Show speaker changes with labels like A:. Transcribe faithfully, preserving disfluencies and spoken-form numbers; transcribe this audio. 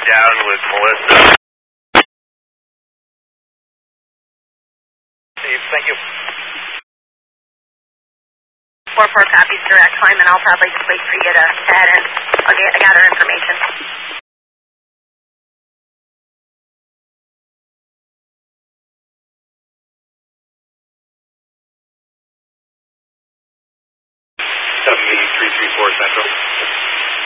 A: down with Melissa. Steve, thank you.
B: four four copies direct climb, and I'll probably just wait for you to head in. I'll get, gather information.
A: seventy three three four Central.